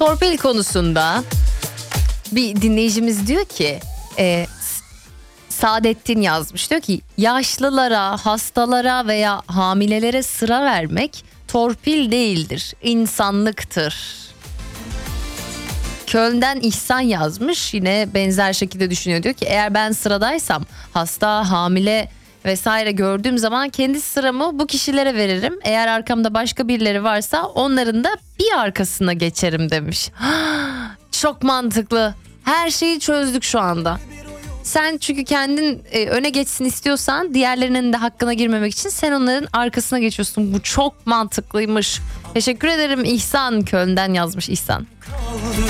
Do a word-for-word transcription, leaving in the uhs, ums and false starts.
Torpil konusunda bir dinleyicimiz diyor ki e, Saadettin yazmış, diyor ki yaşlılara, hastalara veya hamilelere sıra vermek torpil değildir, insanlıktır. Köln'den İhsan yazmış, yine benzer şekilde düşünüyor, diyor ki eğer ben sıradaysam hasta, hamile vesaire gördüğüm zaman kendi sıramı bu kişilere veririm. Eğer arkamda başka birileri varsa onların da bir arkasına geçerim demiş. Çok mantıklı. Her şeyi çözdük şu anda. Sen çünkü kendin e, öne geçsin istiyorsan diğerlerinin de hakkına girmemek için sen onların arkasına geçiyorsun. Bu çok mantıklıymış. Teşekkür ederim İhsan, Köln'den yazmış İhsan.